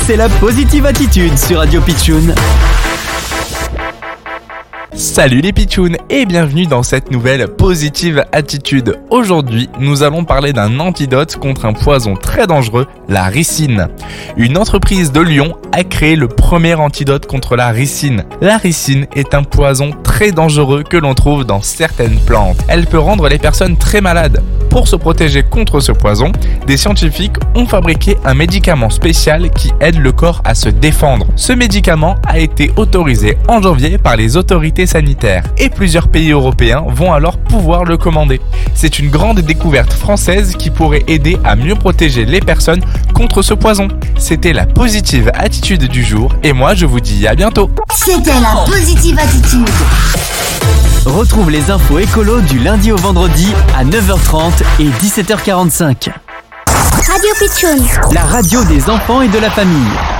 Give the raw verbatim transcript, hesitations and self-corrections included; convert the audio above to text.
c'est la Positive Attitude sur Radio Pitchoun. Salut les pitchouns et bienvenue dans cette nouvelle Positive Attitude. Aujourd'hui, nous allons parler d'un antidote contre un poison très dangereux, la ricine. Une entreprise de Lyon a créé le premier antidote contre la ricine. La ricine est un poison très dangereux que l'on trouve dans certaines plantes. Elle peut rendre les personnes très malades. Pour se protéger contre ce poison, des scientifiques ont fabriqué un médicament spécial qui aide le corps à se défendre. Ce médicament a été autorisé en janvier par les autorités sanitaires et plusieurs pays européens vont alors pouvoir le commander. C'est une grande découverte française qui pourrait aider à mieux protéger les personnes contre ce poison. C'était la Positive Attitude du jour et moi je vous dis à bientôt. C'était la Positive Attitude. Retrouve les infos écolo du lundi au vendredi à neuf heures trente et dix-sept heures quarante-cinq. Radio Pitchoun. La radio des enfants et de la famille.